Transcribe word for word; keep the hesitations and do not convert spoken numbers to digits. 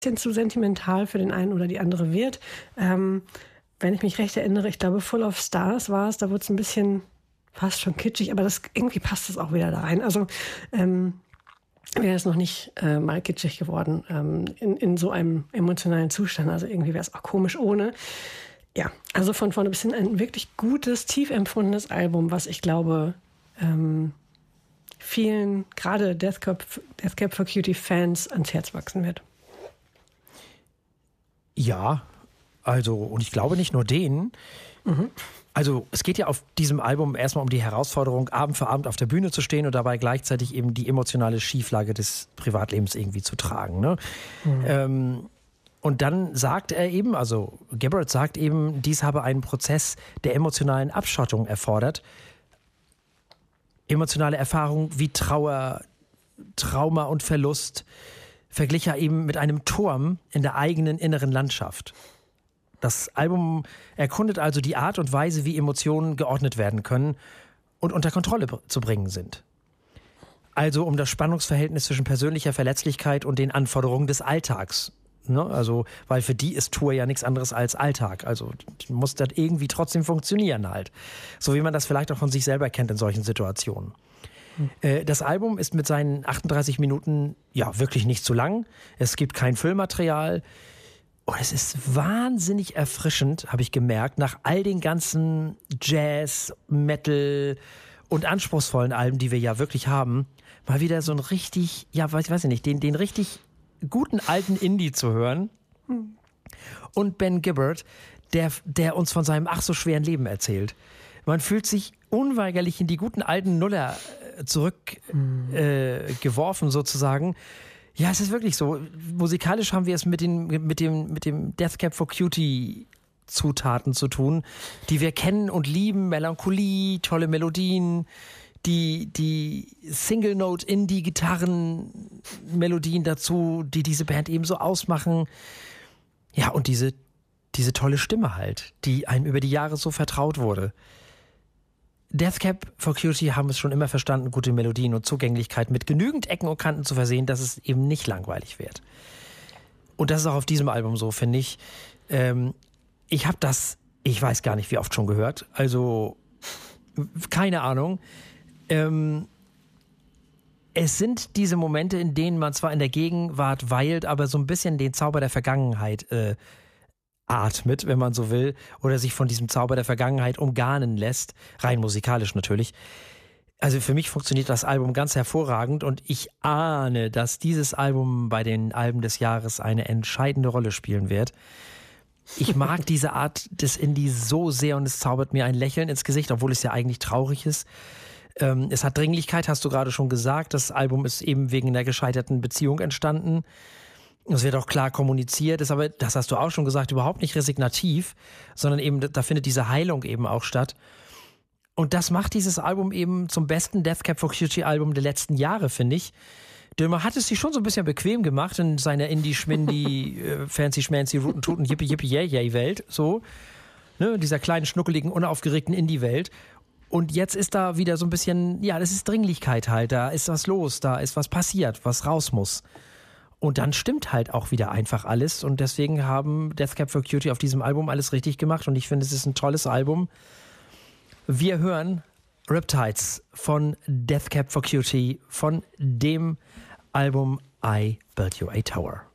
bisschen zu sentimental für den einen oder die andere wird. Ähm, wenn ich mich recht erinnere, ich glaube, Full of Stars war es, da wurde es ein bisschen fast schon kitschig, aber das, irgendwie passt es auch wieder da rein. Also ähm, wäre es noch nicht äh, mal kitschig geworden ähm, in, in so einem emotionalen Zustand. Also irgendwie wäre es auch komisch ohne. Ja, also von vorne bis hin ein wirklich gutes, tief empfundenes Album, was ich glaube, ähm, vielen, gerade Death Cab, Death Cab for Cutie Fans ans Herz wachsen wird. Ja, also, und ich glaube nicht nur denen. Mhm. Also es geht ja auf diesem Album erstmal um die Herausforderung, Abend für Abend auf der Bühne zu stehen und dabei gleichzeitig eben die emotionale Schieflage des Privatlebens irgendwie zu tragen. Ne? Mhm. Ähm, und dann sagt er eben, also Gabbard sagt eben, dies habe einen Prozess der emotionalen Abschottung erfordert. Emotionale Erfahrung wie Trauer, Trauma und Verlust verglich er eben mit einem Turm in der eigenen inneren Landschaft. Das Album erkundet also die Art und Weise, wie Emotionen geordnet werden können und unter Kontrolle zu bringen sind. Also um das Spannungsverhältnis zwischen persönlicher Verletzlichkeit und den Anforderungen des Alltags. Ne? Also, weil für die ist Tour ja nichts anderes als Alltag. Also muss das irgendwie trotzdem funktionieren halt. So wie man das vielleicht auch von sich selber kennt in solchen Situationen. Hm. Das Album ist mit seinen achtunddreißig Minuten ja wirklich nicht zu lang. Es gibt kein Füllmaterial. Und es ist wahnsinnig erfrischend, habe ich gemerkt, nach all den ganzen Jazz, Metal und anspruchsvollen Alben, die wir ja wirklich haben, mal wieder so ein richtig, ja, weiß, weiß ich nicht, den, den richtig guten alten Indie zu hören. Hm. Und Ben Gibbard, der, der uns von seinem ach so schweren Leben erzählt. Man fühlt sich unweigerlich in die guten alten Nuller zurückgeworfen, hm. äh, geworfen sozusagen. Ja, es ist wirklich so. Musikalisch haben wir es mit, den, mit dem, mit dem Death Cab for Cutie Zutaten zu tun, die wir kennen und lieben. Melancholie, tolle Melodien, die, die Single-Note-Indie-Gitarren-Melodien dazu, die diese Band eben so ausmachen. Ja, und diese, diese tolle Stimme halt, die einem über die Jahre so vertraut wurde. Death Cab for Cutie haben es schon immer verstanden, gute Melodien und Zugänglichkeit mit genügend Ecken und Kanten zu versehen, dass es eben nicht langweilig wird. Und das ist auch auf diesem Album so, finde ich. Ähm, ich habe das, ich weiß gar nicht, wie oft schon gehört. Also, keine Ahnung. Ähm, es sind diese Momente, in denen man zwar in der Gegenwart weilt, aber so ein bisschen den Zauber der Vergangenheit äh, atmet, wenn man so will, oder sich von diesem Zauber der Vergangenheit umgarnen lässt, rein musikalisch natürlich. Also für mich funktioniert das Album ganz hervorragend und ich ahne, dass dieses Album bei den Alben des Jahres eine entscheidende Rolle spielen wird. Ich mag diese Art des Indie so sehr und es zaubert mir ein Lächeln ins Gesicht, obwohl es ja eigentlich traurig ist. Ähm, es hat Dringlichkeit, hast du gerade schon gesagt. Das Album ist eben wegen einer gescheiterten Beziehung entstanden. Es wird auch klar kommuniziert, ist aber, das hast du auch schon gesagt, überhaupt nicht resignativ, sondern eben, da findet diese Heilung eben auch statt. Und das macht dieses Album eben zum besten Death Cab for Cutie Album der letzten Jahre, finde ich. Denn man hat es sich schon so ein bisschen bequem gemacht in seiner Indie-Schmindi, äh, fancy-schmancy, Ruten-Tuten, Yippie-Yippie-Yay-Yay-Welt, so. Ne, dieser kleinen, schnuckeligen, unaufgeregten Indie-Welt. Und jetzt ist da wieder so ein bisschen, ja, das ist Dringlichkeit halt, da ist was los, da ist was passiert, was raus muss. Und dann stimmt halt auch wieder einfach alles. Und deswegen haben Death Cab for Cutie auf diesem Album alles richtig gemacht. Und ich finde, es ist ein tolles Album. Wir hören Riptides von Death Cab for Cutie von dem Album I Built You a Tower.